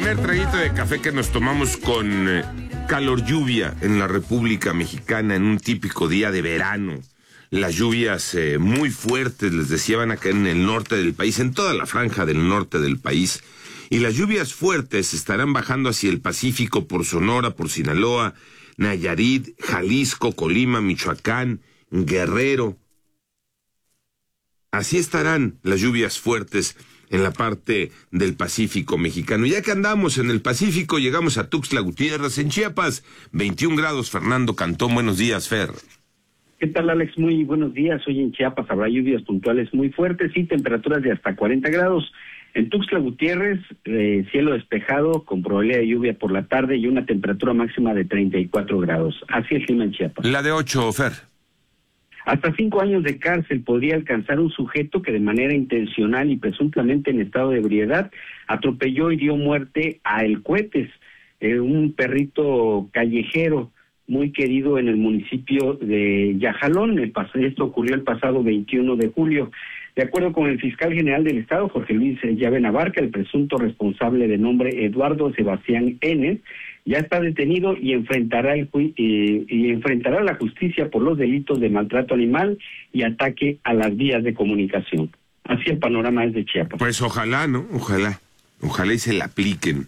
primer traguito de café que nos tomamos con calor lluvia en la República Mexicana en un típico día de verano. Las lluvias muy fuertes, les decía, van a caer en el norte del país, en toda la franja del norte del país. Y las lluvias fuertes estarán bajando hacia el Pacífico por Sonora, por Sinaloa, Nayarit, Jalisco, Colima, Michoacán, Guerrero. Así estarán las lluvias fuertes en la parte del Pacífico mexicano. Ya que andamos en el Pacífico, llegamos a Tuxtla Gutiérrez, en Chiapas, 21 grados. Fernando Cantón, buenos días, Fer. ¿Qué tal, Alex? Muy buenos días. Hoy en Chiapas habrá lluvias puntuales muy fuertes y temperaturas de hasta 40 grados. En Tuxtla Gutiérrez, cielo despejado, con probabilidad de lluvia por la tarde y una temperatura máxima de 34 grados. Así es el clima en Chiapas. La de 8, Fer. Hasta 5 años de cárcel podría alcanzar un sujeto que de manera intencional y presuntamente en estado de ebriedad atropelló y dio muerte a El Cohetes, un perrito callejero muy querido en el municipio de Yajalón. Esto ocurrió el pasado 21 de julio. De acuerdo con el fiscal general del Estado, Jorge Luis Llave Navarca, el presunto responsable de nombre Eduardo Sebastián N., ya está detenido y enfrentará la justicia por los delitos de maltrato animal y ataque a las vías de comunicación. Así el panorama es de Chiapas. Pues ojalá, ¿no? Ojalá y se la apliquen.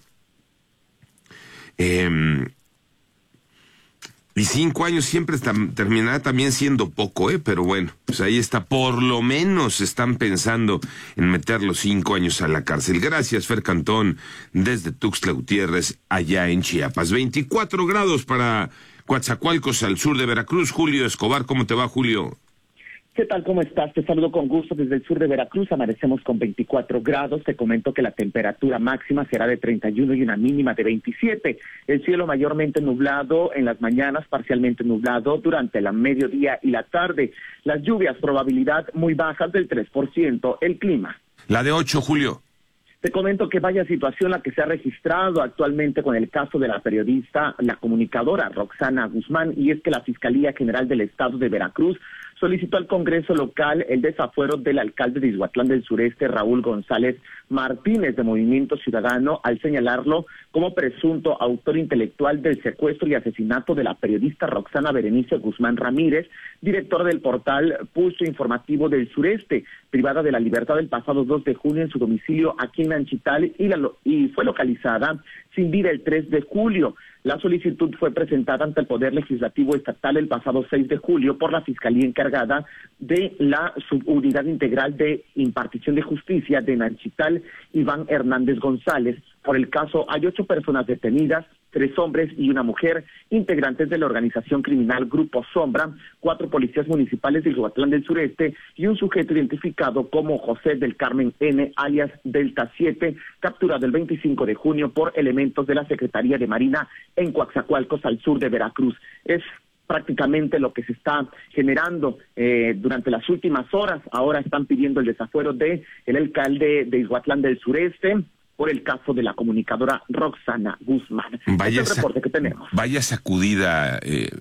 Y 5 años siempre terminará también siendo poco, pero bueno, pues ahí está. Por lo menos están pensando en meter los 5 años a la cárcel. Gracias, Fer Cantón, desde Tuxtla Gutiérrez, allá en Chiapas. 24 grados para Coatzacoalcos, al sur de Veracruz. Julio Escobar, ¿cómo te va, Julio? ¿Qué tal? ¿Cómo estás? Te saludo con gusto desde el sur de Veracruz. Amanecemos con 24 grados. Te comento que la temperatura máxima será de 31 y una mínima de 27. El cielo mayormente nublado en las mañanas, parcialmente nublado durante el mediodía y la tarde. Las lluvias, probabilidad muy bajas del 3%. El clima. La de 8, Julio. Te comento que vaya situación la que se ha registrado actualmente con el caso de la periodista, la comunicadora Roxana Guzmán, y es que la Fiscalía General del Estado de Veracruz solicitó al Congreso local el desafuero del alcalde de Ixhuatlán del Sureste, Raúl González Martínez, de Movimiento Ciudadano, al señalarlo como presunto autor intelectual del secuestro y asesinato de la periodista Roxana Berenice Guzmán Ramírez, directora del portal Pulso Informativo del Sureste, privada de la libertad el pasado 2 de junio en su domicilio aquí en Nanchital y fue localizada sin vida el 3 de julio. La solicitud fue presentada ante el Poder Legislativo Estatal el pasado 6 de julio por la Fiscalía encargada de la Subunidad Integral de Impartición de Justicia de Nanchital, Iván Hernández González. Por el caso hay 8 personas detenidas, 3 hombres y una mujer, integrantes de la organización criminal Grupo Sombra, 4 policías municipales de Ixhuatlán del Sureste y un sujeto identificado como José del Carmen N., alias Delta 7, capturado el 25 de junio por elementos de la Secretaría de Marina en Coatzacoalcos, al sur de Veracruz. Es prácticamente lo que se está generando durante las últimas horas. Ahora están pidiendo el desafuero del alcalde de Ixhuatlán del Sureste por el caso de la comunicadora Roxana Guzmán. Vaya, es el reporte que tenemos. Vaya sacudida,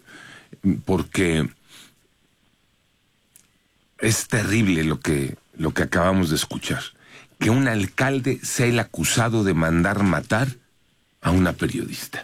porque es terrible lo que acabamos de escuchar. Que un alcalde sea el acusado de mandar matar a una periodista.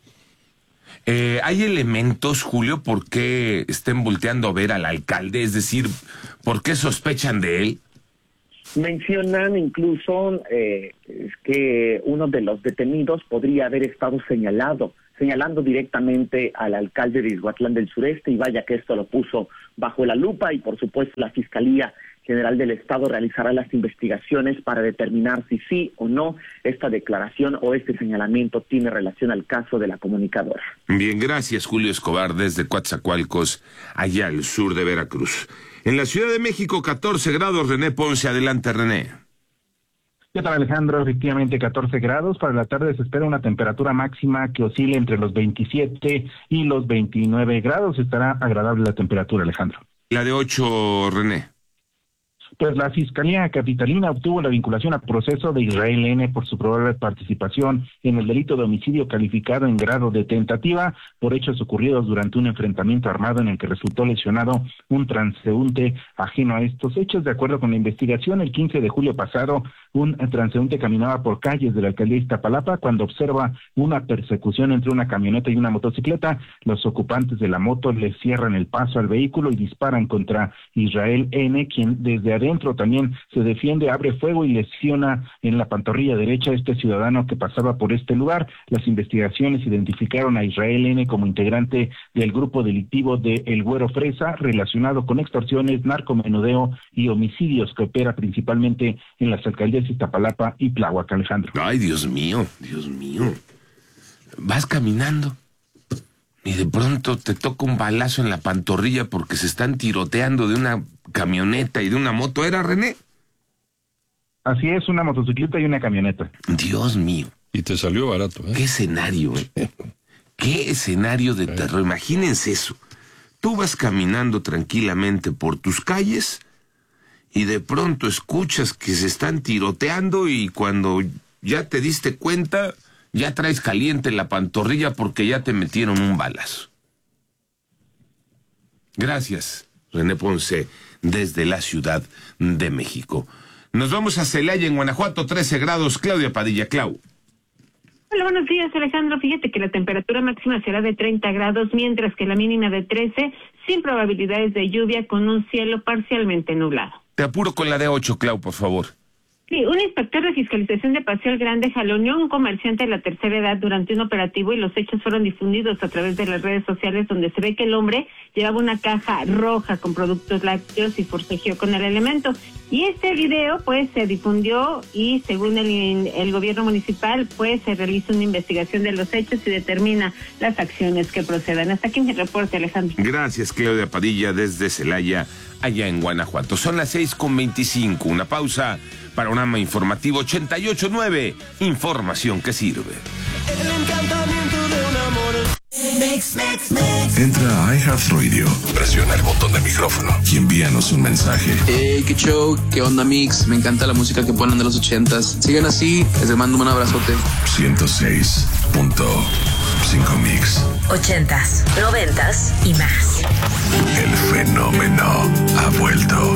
¿Hay elementos, Julio, por qué estén volteando a ver al alcalde? Es decir, ¿por qué sospechan de él? Mencionan incluso que uno de los detenidos podría haber estado señalando directamente al alcalde de Ixhuatlán del Sureste, y vaya que esto lo puso bajo la lupa, y por supuesto la Fiscalía General del Estado realizará las investigaciones para determinar si sí o no esta declaración o este señalamiento tiene relación al caso de la comunicadora. Bien, gracias, Julio Escobar, desde Coatzacoalcos, allá al sur de Veracruz. En la Ciudad de México, 14 grados, René Ponce, adelante, René. ¿Qué tal, Alejandro? Efectivamente, 14 grados. Para la tarde se espera una temperatura máxima que oscile entre los 27 y los 29 grados. Estará agradable la temperatura, Alejandro. La de 8, René. Pues la Fiscalía Capitalina obtuvo la vinculación a proceso de Israel N. por su probable participación en el delito de homicidio calificado en grado de tentativa por hechos ocurridos durante un enfrentamiento armado en el que resultó lesionado un transeúnte ajeno a estos hechos. De acuerdo con la investigación, el 15 de julio pasado, un transeúnte caminaba por calles de la alcaldía de Iztapalapa cuando observa una persecución entre una camioneta y una motocicleta. Los ocupantes de la moto le cierran el paso al vehículo y disparan contra Israel N., quien desde adentro también se defiende, abre fuego y lesiona en la pantorrilla derecha a este ciudadano que pasaba por este lugar. Las investigaciones identificaron a Israel N. como integrante del grupo delictivo de El Güero Fresa, relacionado con extorsiones, narcomenudeo y homicidios, que opera principalmente en las alcaldías de Iztapalapa y Tláhuac, Alejandro. Ay, Dios mío, Dios mío. Vas caminando y de pronto te toca un balazo en la pantorrilla porque se están tiroteando de una camioneta y de una moto. ¿Era, René? Así es, una motocicleta y una camioneta. Dios mío. Y te salió barato, ¿eh? Qué escenario, ¿eh? Qué escenario de terror. Imagínense eso. Tú vas caminando tranquilamente por tus calles y de pronto escuchas que se están tiroteando y cuando ya te diste cuenta, ya traes caliente la pantorrilla porque ya te metieron un balazo. Gracias, René Ponce, desde la Ciudad de México. Nos vamos a Celaya, en Guanajuato, 13 grados. Claudia Padilla. Clau. Hola, buenos días, Alejandro. Fíjate que la temperatura máxima será de 30 grados, mientras que la mínima de 13, sin probabilidades de lluvia, con un cielo parcialmente nublado. Te apuro con la de 8, Clau, por favor. Sí, un inspector de fiscalización de Paseo El Grande jaloneó a un comerciante de la tercera edad durante un operativo y los hechos fueron difundidos a través de las redes sociales, donde se ve que el hombre llevaba una caja roja con productos lácteos y forcejeó con el elemento. Y este video pues se difundió y según el gobierno municipal pues se realiza una investigación de los hechos y determina las acciones que procedan. Hasta aquí mi reporte, Alejandro. Gracias, Claudia Padilla, desde Celaya, allá en Guanajuato. Son las 6:25, una pausa. Panorama Informativo 88.9, información que sirve. El encantamiento de un amor. Entra a iHeartRadio, presiona el botón de micrófono y envíanos un mensaje. Hey, qué show, qué onda, Mix. Me encanta la música que ponen de los 80s. Sigan así, les mando un abrazote. 106.5 Mix. 80s, 90s y más. El fenómeno ha vuelto.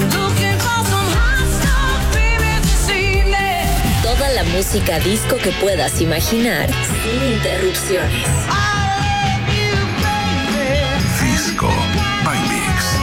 Toda la música disco que puedas imaginar, sin interrupciones. Disco by Mix.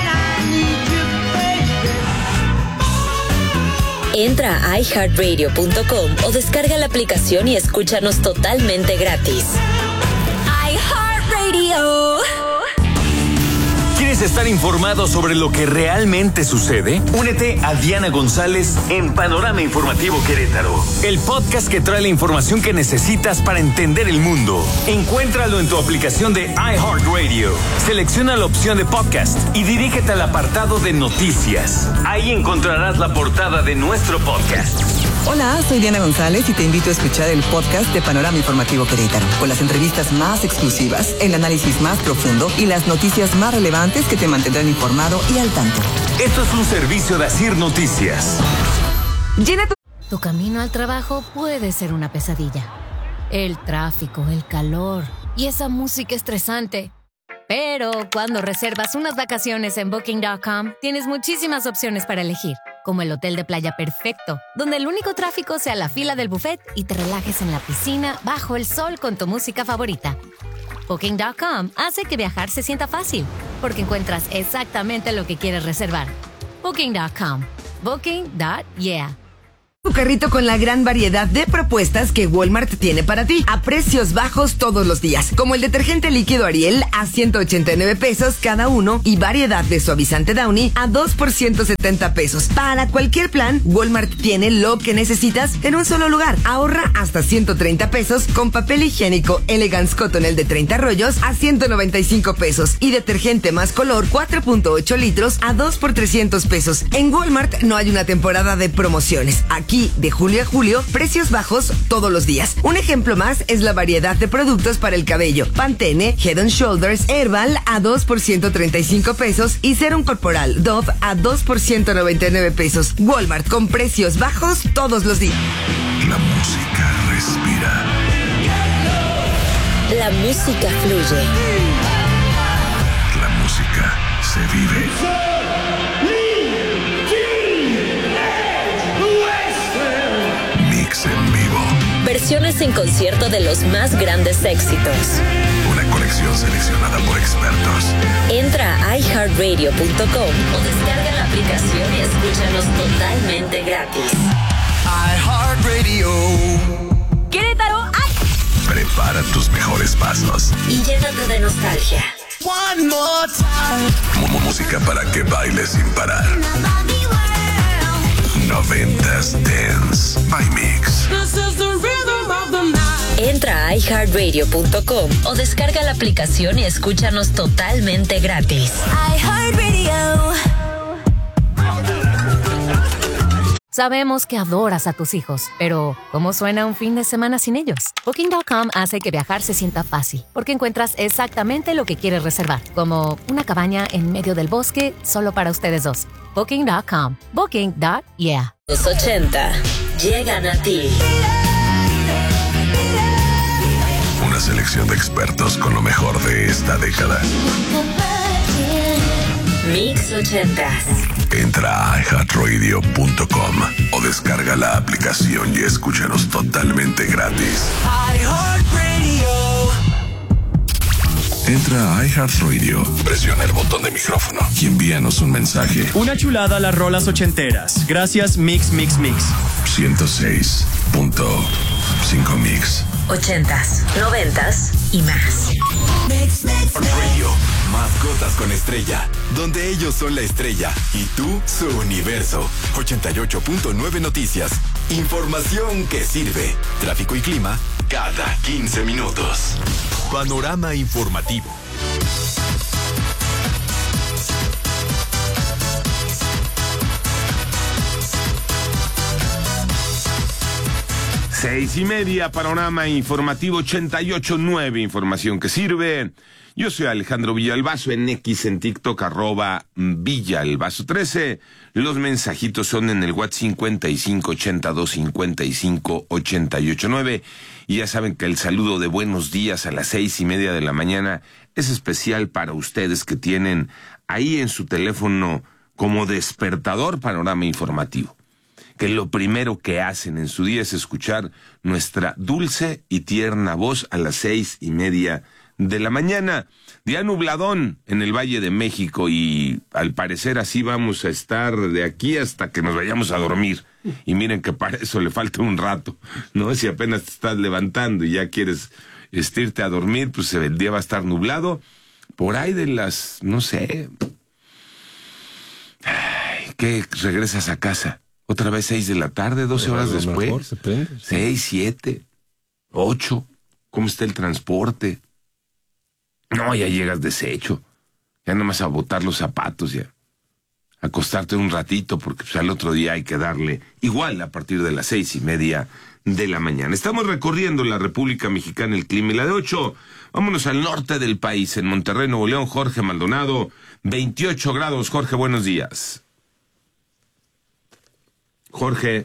Entra a iHeartRadio.com o descarga la aplicación y escúchanos totalmente gratis. iHeartRadio. ¿Quieres estar informado sobre lo que realmente sucede? Únete a Diana González en Panorama Informativo Querétaro, el podcast que trae la información que necesitas para entender el mundo. Encuéntralo en tu aplicación de iHeartRadio. Selecciona la opción de podcast y dirígete al apartado de noticias. Ahí encontrarás la portada de nuestro podcast. Hola, soy Diana González y te invito a escuchar el podcast de Panorama Informativo Querétaro, con las entrevistas más exclusivas, el análisis más profundo y las noticias más relevantes que te mantendrán informado y al tanto. Esto es un servicio de Asir Noticias. Tu camino al trabajo puede ser una pesadilla. El tráfico, el calor y esa música estresante. Pero cuando reservas unas vacaciones en Booking.com, tienes muchísimas opciones para elegir, como el hotel de playa perfecto, donde el único tráfico sea la fila del buffet y te relajes en la piscina bajo el sol con tu música favorita. Booking.com hace que viajar se sienta fácil, porque encuentras exactamente lo que quieres reservar. Booking.com. Booking.yeah. Tu carrito con la gran variedad de propuestas que Walmart tiene para ti, a precios bajos todos los días, como el detergente líquido Ariel a 189 pesos cada uno y variedad de suavizante Downy a 2 por 170 pesos. Para cualquier plan, Walmart tiene lo que necesitas en un solo lugar. Ahorra hasta 130 pesos con papel higiénico Elegance Cotton el de 30 rollos a 195 pesos y detergente más color 4.8 litros a 2 por 300 pesos. En Walmart no hay una temporada de promociones. Aquí Aquí, de julio a julio, precios bajos todos los días. Un ejemplo más es la variedad de productos para el cabello. Pantene, Head & Shoulders, Herbal a 2 por 135 pesos y Serum Corporal Dove a 2 por 199 pesos. Walmart con precios bajos todos los días. La música respira. La música fluye. La música se vive. Mix en vivo. Versiones en concierto de los más grandes éxitos. Una colección seleccionada por expertos. Entra a iHeartRadio.com o descarga la aplicación y escúchanos totalmente gratis. iHeartRadio. ¡Querétaro! ¡Ay! Prepara tus mejores pasos. Y llénate de nostalgia. One more time. Música para que bailes sin parar. 90s Dance by Mix. This is the rhythm of the night. Entra a iHeartRadio.com o descarga la aplicación y escúchanos totalmente gratis. iHeartRadio. Sabemos que adoras a tus hijos, pero ¿cómo suena un fin de semana sin ellos? Booking.com hace que viajar se sienta fácil, porque encuentras exactamente lo que quieres reservar, como una cabaña en medio del bosque solo para ustedes dos. Booking.com. Booking.yeah. Los 80 llegan a ti. Una selección de expertos con lo mejor de esta década. Mix 80s. Entra a iHeartRadio.com o descarga la aplicación y escúchanos totalmente gratis. iHeartRadio. Entra a iHeartRadio, presiona el botón de micrófono y envíanos un mensaje. Una chulada a las rolas ochenteras. Gracias Mix Mix Mix. 106.5 Mix. 80s, 90s y más. Radio, mascotas con estrella, donde ellos son la estrella y tú su universo. 88.9 Noticias, información que sirve. Tráfico y clima cada 15 minutos. Panorama informativo. Seis y media, panorama informativo 88.9, información que sirve. Yo soy Alejandro Villalbazo, en X, en TikTok, @Villalbazo13. Los mensajitos son en el WhatsApp 5582558889. Y ya saben que el saludo de buenos días a las 6:30 de la mañana es especial para ustedes que tienen ahí en su teléfono como despertador panorama informativo. Que lo primero que hacen en su día es escuchar nuestra dulce y tierna voz a las 6:30 de la mañana. Día nubladón en el Valle de México y al parecer así vamos a estar de aquí hasta que nos vayamos a dormir. Y miren que para eso le falta un rato, ¿no? Si apenas te estás levantando y ya quieres irte a dormir, pues el día va a estar nublado. Por ahí de las, no sé, ¿qué regresas a casa? Otra vez 6 de la tarde, 12 horas después. 6, 7, 8. ¿Cómo está el transporte? No, ya llegas deshecho. Ya nomás a botar los zapatos, ya. Acostarte un ratito, porque pues, al otro día hay que darle igual a partir de las 6:30 de la mañana. Estamos recorriendo la República Mexicana, el clima y la de 8. Vámonos al norte del país, en Monterrey, Nuevo León. Jorge Maldonado, 28 grados. Jorge, buenos días. Jorge.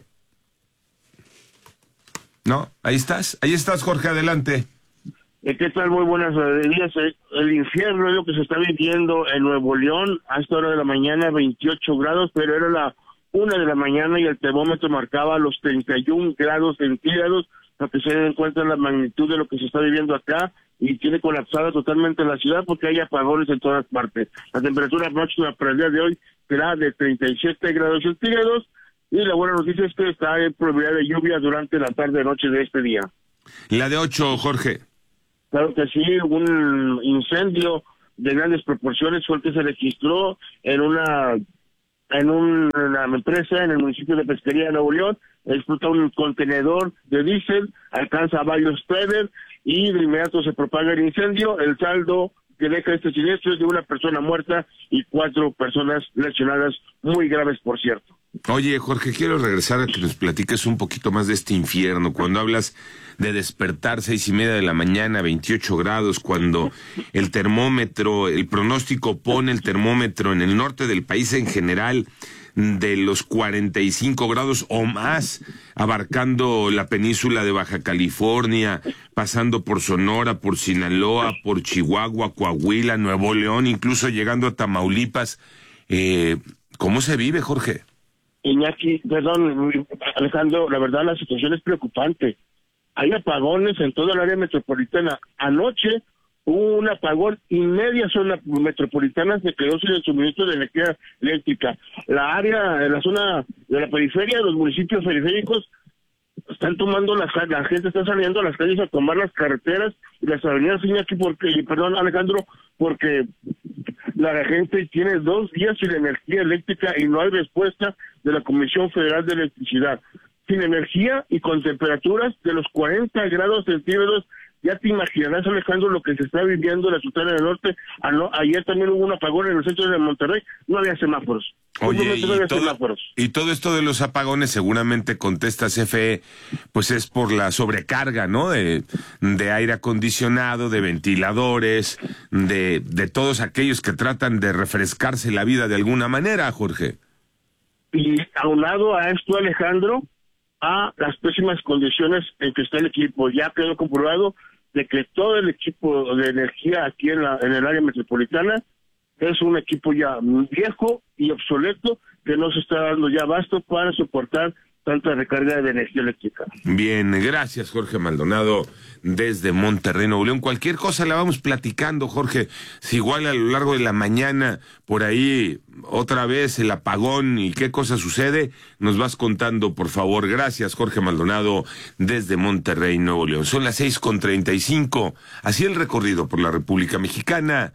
No, ahí estás, Jorge, adelante. ¿Qué tal? Muy buenos días. El infierno es lo que se está viviendo en Nuevo León a esta hora de la mañana, 28 grados, pero era la 1 de la mañana y el termómetro marcaba los 31 grados centígrados, para que se den cuenta de la magnitud de lo que se está viviendo acá, y tiene colapsada totalmente la ciudad porque hay apagones en todas partes. La temperatura máxima para el día de hoy será de 37 grados centígrados, y la buena noticia es que está en probabilidad de lluvia durante la tarde-noche de este día. La de 8, Jorge. Claro que sí, un incendio de grandes proporciones fue el que se registró en una empresa en el municipio de Pesquería de Nuevo León. Explota un contenedor de diésel, alcanza varios traders y de inmediato se propaga el incendio. El saldo que deja este siniestro es de una persona muerta y 4 personas lesionadas, muy graves, por cierto. Oye, Jorge, quiero regresar a que nos platiques un poquito más de este infierno. Cuando hablas de despertar 6:30 de la mañana, 28 grados, cuando el termómetro, el pronóstico pone el termómetro en el norte del país en general de los 45 grados o más, abarcando la península de Baja California, pasando por Sonora, por Sinaloa, por Chihuahua, Coahuila, Nuevo León, incluso llegando a Tamaulipas. ¿Cómo se vive, Jorge? Iñaki, perdón, Alejandro, la verdad la situación es preocupante. Hay apagones en toda el área metropolitana. Anoche hubo un apagón y media zona metropolitana se quedó sin el suministro de energía eléctrica. La zona de la periferia, los municipios periféricos, están tomando la gente está saliendo a las calles a tomar las carreteras y las avenidas, Iñaki, Alejandro, porque la gente tiene 2 días sin energía eléctrica y no hay respuesta de la Comisión Federal de Electricidad. Sin energía y con temperaturas de los 40 grados centígrados, ya te imaginarás, Alejandro, lo que se está viviendo en la Sultana del Norte. Ayer también hubo un apagón en el centro de Monterrey, no había semáforos. Oye, y todo esto de los apagones, seguramente contesta CFE, pues es por la sobrecarga, ¿no? De aire acondicionado, de ventiladores, de todos aquellos que tratan de refrescarse la vida de alguna manera, Jorge. Y aunado a esto, Alejandro, a las pésimas condiciones en que está el equipo. Ya quedó comprobado de que todo el equipo de energía aquí en el área metropolitana es un equipo ya viejo y obsoleto que no se está dando ya abasto para soportar tanta recarga de energía eléctrica. Bien, gracias, Jorge Maldonado, desde Monterrey, Nuevo León. Cualquier cosa la vamos platicando, Jorge. Si igual a lo largo de la mañana, por ahí, otra vez el apagón y qué cosa sucede, nos vas contando, por favor. Gracias, Jorge Maldonado, desde Monterrey, Nuevo León. Son las 6:35. Así el recorrido por la República Mexicana.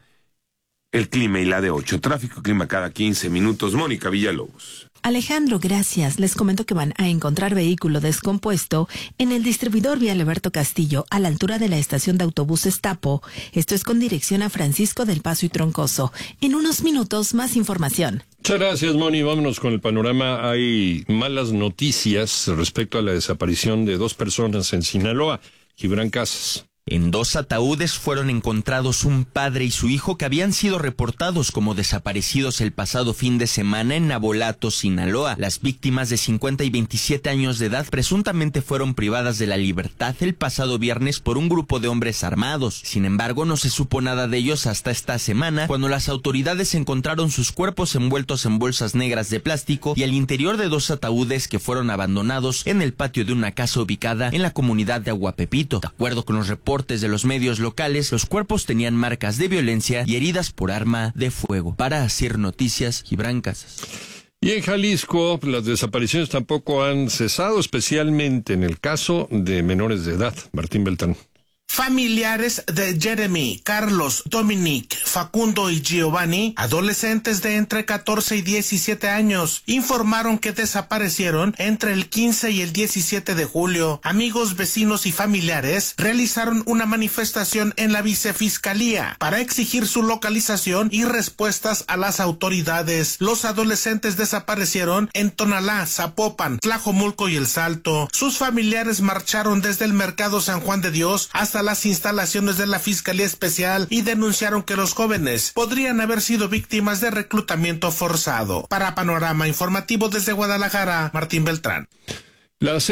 El clima y la de 8. Tráfico y clima cada 15 minutos. Mónica Villalobos. Alejandro, gracias. Les comento que van a encontrar vehículo descompuesto en el distribuidor vial Alberto Castillo, a la altura de la estación de autobuses Tapo. Esto es con dirección a Francisco del Paso y Troncoso. En unos minutos, más información. Muchas gracias, Moni. Vámonos con el panorama. Hay malas noticias respecto a la desaparición de 2 personas en Sinaloa. Gibran Casas. En 2 ataúdes fueron encontrados un padre y su hijo que habían sido reportados como desaparecidos el pasado fin de semana en Nabolato, Sinaloa. Las víctimas de 50 y 27 años de edad presuntamente fueron privadas de la libertad el pasado viernes por un grupo de hombres armados. Sin embargo, no se supo nada de ellos hasta esta semana, cuando las autoridades encontraron sus cuerpos envueltos en bolsas negras de plástico y al interior de 2 ataúdes que fueron abandonados en el patio de una casa ubicada en la comunidad de Aguapepito. De acuerdo con los reportes de los medios locales, los cuerpos tenían marcas de violencia y heridas por arma de fuego. Para Hacer Noticias, Gibran Casas. Y en Jalisco, las desapariciones tampoco han cesado, especialmente en el caso de menores de edad. Martín Beltrán. Familiares de Jeremy, Carlos, Dominic, Facundo y Giovanni, adolescentes de entre 14 y 17 años, informaron que desaparecieron entre el 15 y el 17 de julio. Amigos, vecinos y familiares realizaron una manifestación en la vicefiscalía para exigir su localización y respuestas a las autoridades. Los adolescentes desaparecieron en Tonalá, Zapopan, Tlajomulco y El Salto. Sus familiares marcharon desde el Mercado San Juan de Dios hasta las instalaciones de la Fiscalía Especial y denunciaron que los jóvenes podrían haber sido víctimas de reclutamiento forzado. Para Panorama Informativo desde Guadalajara, Martín Beltrán. Las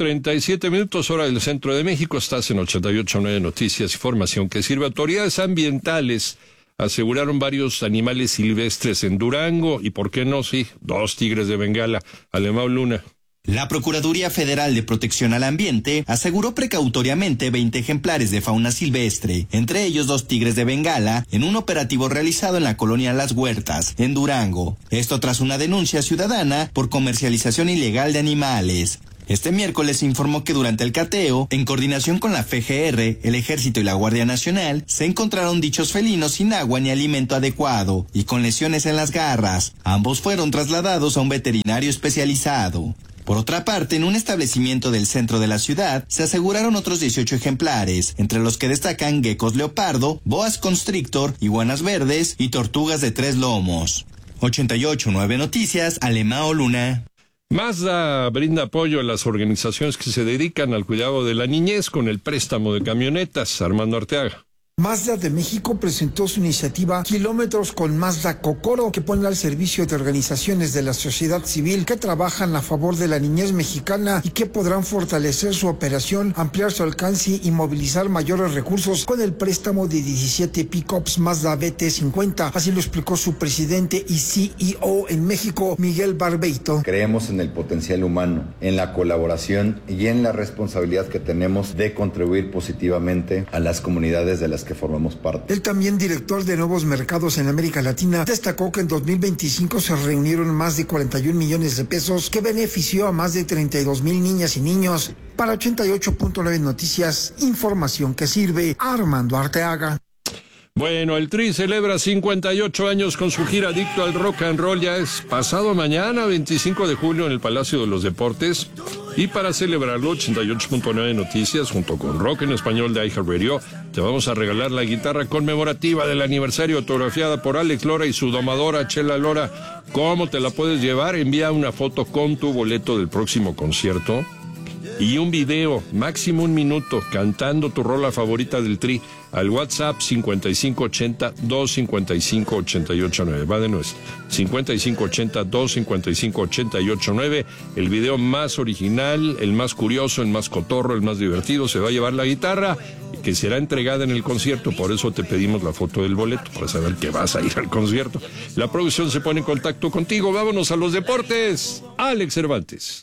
6:37 hora del centro de México. Estás en 88.9 Noticias, información que sirve. Autoridades ambientales aseguraron varios animales silvestres en Durango y, ¿por qué no? Sí, 2 tigres de Bengala. Alemão Luna. La Procuraduría Federal de Protección al Ambiente aseguró precautoriamente 20 ejemplares de fauna silvestre, entre ellos 2 tigres de Bengala, en un operativo realizado en la colonia Las Huertas, en Durango. Esto tras una denuncia ciudadana por comercialización ilegal de animales. Este miércoles se informó que durante el cateo, en coordinación con la FGR, el Ejército y la Guardia Nacional, se encontraron dichos felinos sin agua ni alimento adecuado y con lesiones en las garras. Ambos fueron trasladados a un veterinario especializado. Por otra parte, en un establecimiento del centro de la ciudad, se aseguraron otros 18 ejemplares, entre los que destacan geckos leopardo, boas constrictor, iguanas verdes y tortugas de 3 lomos. 88.9 Noticias, Alemao Luna. Mazda brinda apoyo a las organizaciones que se dedican al cuidado de la niñez con el préstamo de camionetas. Armando Arteaga. Mazda de México presentó su iniciativa Kilómetros con Mazda Kokoro, que pone al servicio de organizaciones de la sociedad civil que trabajan a favor de la niñez mexicana y que podrán fortalecer su operación, ampliar su alcance y movilizar mayores recursos con el préstamo de 17 pickups Mazda BT50. Así lo explicó su presidente y CEO en México, Miguel Barbeito. Creemos en el potencial humano, en la colaboración y en la responsabilidad que tenemos de contribuir positivamente a las comunidades de las que formamos parte. El también director de nuevos mercados en América Latina destacó que en 2025 se reunieron más de 41 millones de pesos que benefició a más de 32,000 niñas y niños. Para 88.9 Noticias, información que sirve. Armando Arteaga. Bueno, el Tri celebra 58 años con su gira Adicto al Rock and Roll. Ya es pasado mañana, 25 de julio, en el Palacio de los Deportes. Y para celebrarlo, 88.9 Noticias, junto con Rock en Español de iHeartRadio, te vamos a regalar la guitarra conmemorativa del aniversario autografiada por Alex Lora y su domadora Chela Lora. ¿Cómo te la puedes llevar? Envía una foto con tu boleto del próximo concierto y un video, máximo 1 minuto, cantando tu rola favorita del Tri al WhatsApp 5580-255-889. Va de nuez, 5580-255-889. El video más original, el más curioso, el más cotorro, el más divertido, se va a llevar la guitarra que será entregada en el concierto. Por eso te pedimos la foto del boleto, para saber que vas a ir al concierto. La producción se pone en contacto contigo. Vámonos a los deportes. Alex Cervantes.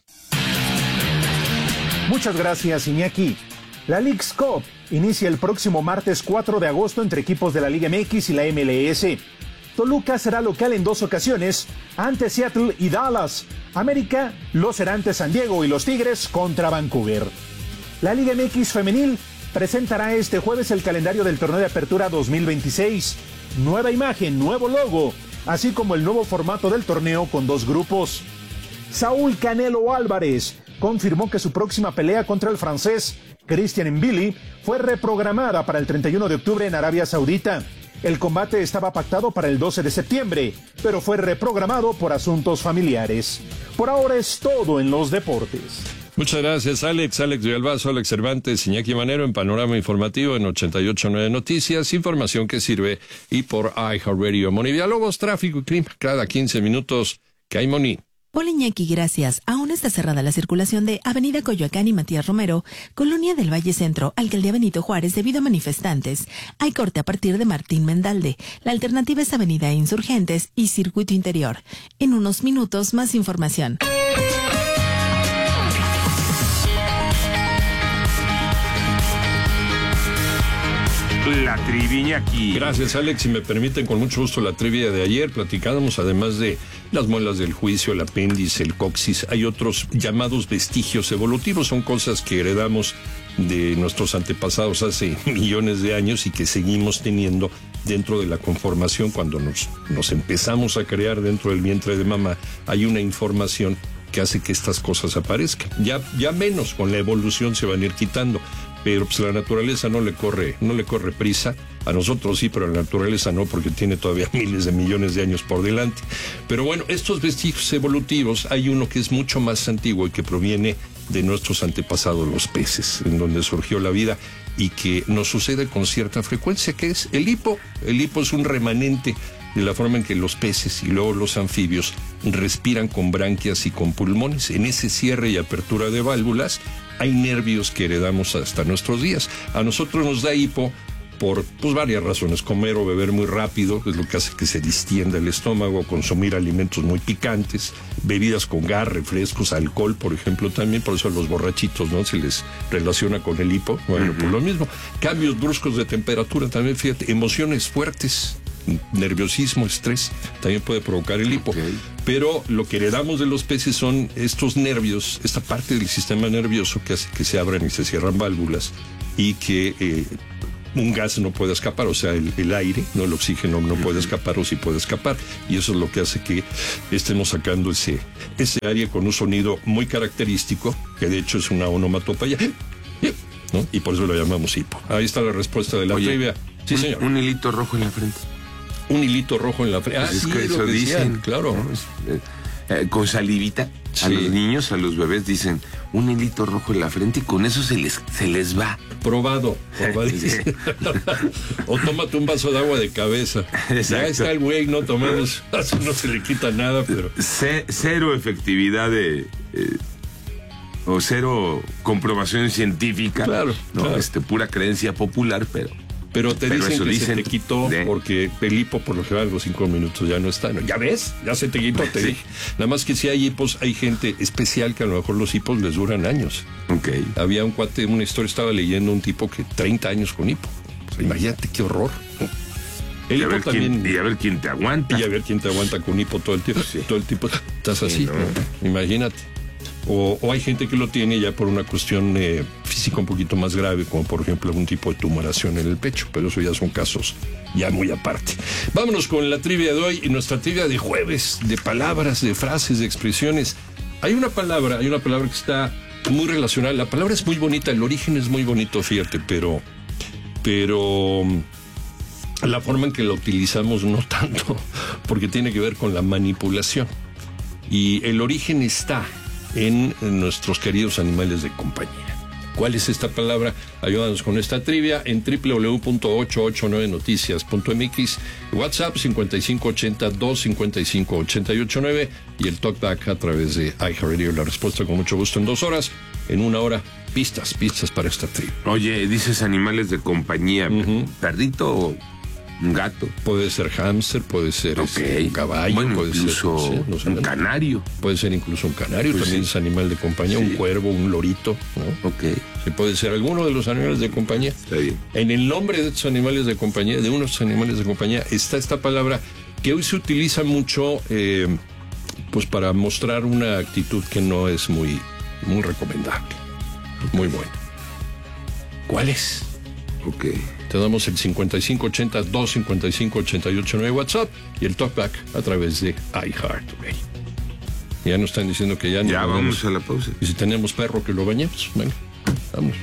Muchas gracias, Iñaki. La Leagues Cup inicia el próximo martes 4 de agosto entre equipos de la Liga MX y la MLS. Toluca será local en 2 ocasiones ante Seattle y Dallas. América lo será ante San Diego y los Tigres contra Vancouver. La Liga MX femenil presentará este jueves el calendario del torneo de apertura 2026. Nueva imagen, nuevo logo, así como el nuevo formato del torneo con 2 grupos. Saúl Canelo Álvarez confirmó que su próxima pelea contra el francés Christian Mbili fue reprogramada para el 31 de octubre en Arabia Saudita. El combate estaba pactado para el 12 de septiembre, pero fue reprogramado por asuntos familiares. Por ahora es todo en los deportes. Muchas gracias, Alex. Alex Villalbazo, Alex Cervantes, Iñaki Manero en Panorama Informativo en 88.9 Noticias, información que sirve, y por iHeartRadio. Moni Villalobos, tráfico y clima, cada 15 minutos. ¿Qué hay, Moni? Hola, Iñaki, gracias. Aún está cerrada la circulación de Avenida Coyoacán y Matías Romero, Colonia del Valle Centro, Alcaldía Benito Juárez, debido a manifestantes. Hay corte a partir de Martín Mendalde. La alternativa es Avenida Insurgentes y Circuito Interior. En unos minutos, más información. La trivia aquí. Gracias, Alex. Si me permiten, con mucho gusto, la trivia de ayer. Platicábamos, además de las muelas del juicio, el apéndice, el coxis, hay otros llamados vestigios evolutivos. Son cosas que heredamos de nuestros antepasados hace millones de años y que seguimos teniendo dentro de la conformación. Cuando nos empezamos a crear dentro del vientre de mamá, hay una información que hace que estas cosas aparezcan. Ya menos, con la evolución se van a ir quitando. Pero pues la naturaleza no le corre prisa. A nosotros sí, pero a la naturaleza no, porque tiene todavía miles de millones de años por delante. Pero bueno, estos vestigios evolutivos, hay uno que es mucho más antiguo y que proviene de nuestros antepasados, los peces, en donde surgió la vida y que nos sucede con cierta frecuencia, que es el hipo. El hipo es un remanente de la forma en que los peces y luego los anfibios respiran con branquias y con pulmones. En ese cierre y apertura de válvulas hay nervios que heredamos hasta nuestros días. A nosotros nos da hipo por varias razones. Comer o beber muy rápido es lo que hace que se distienda el estómago, consumir alimentos muy picantes, bebidas con gas, refrescos, alcohol, por ejemplo, también. Por eso a los borrachitos, ¿no?, se les relaciona con el hipo. Bueno, pues lo mismo. Cambios bruscos de temperatura también, fíjate. Emociones fuertes, nerviosismo, estrés, también puede provocar el hipo. Okay. Pero lo que heredamos de los peces son estos nervios, esta parte del sistema nervioso que hace que se abran y se cierran válvulas y que un gas no puede escapar, o sea, el aire, no el oxígeno no puede escapar o sí puede escapar, y eso es lo que hace que estemos sacando ese aire con un sonido muy característico, que de hecho es una onomatopeya, ¿no? Y por eso lo llamamos hipo. Ahí está la respuesta de la trivia. Sí, señor. Un hilito rojo en la frente. Un hilito rojo en la frente. Pues es que eso dicen, claro. ¿no? Con salivita, a los niños, a los bebés dicen un hilito rojo en la frente y con eso se les va. Probado. O tómate un vaso de agua de cabeza. Exacto. Ya está el güey no tomando, no se le quita nada, pero... Cero efectividad o cero comprobación científica. Claro, ¿no? claro. Pura creencia popular, pero te dicen que se te quitó porque el hipo por lo general a los 5 minutos ya no está. ¿No? ¿Ya ves? Ya se te quitó, te dije. Nada más que si hay hipos, hay gente especial que a lo mejor los hipos les duran años. Okay. Había un cuate, una historia, estaba leyendo un tipo que 30 años con hipo. Pues, imagínate qué horror. El hipo también. Y a ver quién te aguanta. Y a ver quién te aguanta con hipo todo el tiempo. Sí. Todo el tiempo estás así. ¿No? Imagínate. O hay gente que lo tiene ya por una cuestión física un poquito más grave, como por ejemplo algún tipo de tumoración en el pecho, pero eso ya son casos ya muy aparte. Vámonos con la trivia de hoy y nuestra trivia de jueves, de palabras, de frases, de expresiones. Hay una palabra que está muy relacionada. La palabra es muy bonita, el origen es muy bonito, fíjate, pero la forma en que la utilizamos no tanto, porque tiene que ver con la manipulación. Y el origen está en nuestros queridos animales de compañía. ¿Cuál es esta palabra? Ayúdanos con esta trivia en www.889noticias.mx, WhatsApp 5580-255-889 y el talkback a través de iHeartRadio. La respuesta con mucho gusto en 2 horas. En 1 hora, pistas para esta trivia. Oye, dices animales de compañía, ¿perrito o un gato? Puede ser hámster, puede ser un caballo, bueno, puede incluso ser un canario. Puede ser incluso un canario, Pues también es animal de compañía, un cuervo, un lorito, ¿no? Sí, puede ser alguno de los animales de compañía. Está bien. En el nombre de estos animales de compañía, de unos animales de compañía, está esta palabra que hoy se utiliza mucho pues para mostrar una actitud que no es muy recomendable. Muy buena. ¿Cuál es? Te damos el 5580-255-889 WhatsApp y el talkback a través de iHeartRadio. Ya nos están diciendo que ya vamos a la pausa. Y si tenemos perro, que lo bañemos. Venga, vámonos.